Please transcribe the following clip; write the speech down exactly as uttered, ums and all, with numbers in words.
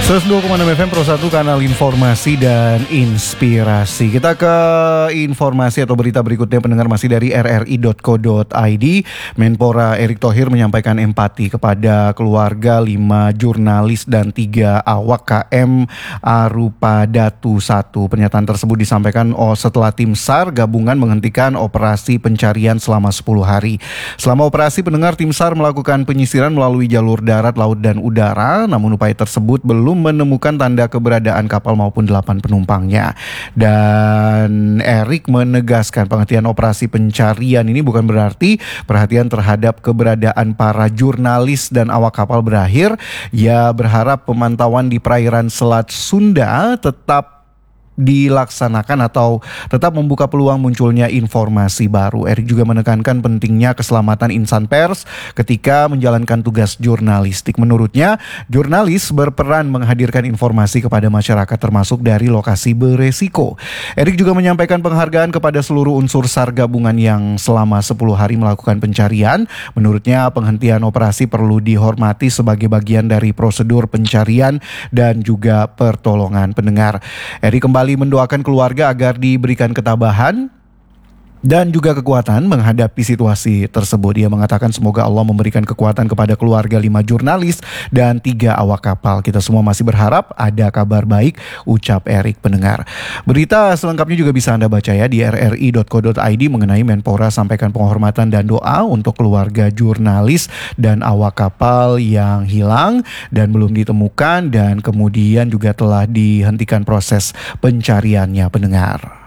seratus dua koma enam F M Pro satu, kanal informasi dan inspirasi. Kita ke informasi atau berita berikutnya, pendengar, masih dari r r i dot co dot i d. Menpora Erick Thohir menyampaikan empati kepada keluarga lima jurnalis dan tiga awak K M Arupa Datu satu. Pernyataan tersebut disampaikan oh, setelah tim SAR gabungan menghentikan operasi pencarian selama sepuluh hari. Selama operasi, pendengar, tim SAR melakukan penyisiran melalui jalur darat, laut, dan udara. Namun upaya tersebut belum menemukan tanda keberadaan kapal maupun delapan penumpangnya. Dan Erick menegaskan penghentian operasi pencarian ini bukan berarti perhatian terhadap keberadaan para jurnalis dan awak kapal berakhir. Ia berharap pemantauan di perairan Selat Sunda tetap dilaksanakan atau tetap membuka peluang munculnya informasi baru. Erick juga menekankan pentingnya keselamatan insan pers ketika menjalankan tugas jurnalistik. Menurutnya, jurnalis berperan menghadirkan informasi kepada masyarakat termasuk dari lokasi beresiko. Erick juga menyampaikan penghargaan kepada seluruh unsur SAR gabungan yang selama sepuluh hari melakukan pencarian. Menurutnya, penghentian operasi perlu dihormati sebagai bagian dari prosedur pencarian dan juga pertolongan. Pendengar, Erick kembali mendoakan keluarga agar diberikan ketabahan dan juga kekuatan menghadapi situasi tersebut. Dia mengatakan semoga Allah memberikan kekuatan kepada keluarga lima jurnalis dan tiga awak kapal. Kita semua masih berharap ada kabar baik, ucap Erick. Pendengar, berita selengkapnya juga bisa Anda baca ya di r r i dot co dot i d mengenai Menpora sampaikan penghormatan dan doa untuk keluarga jurnalis dan awak kapal yang hilang dan belum ditemukan, dan kemudian juga telah dihentikan proses pencariannya. Pendengar.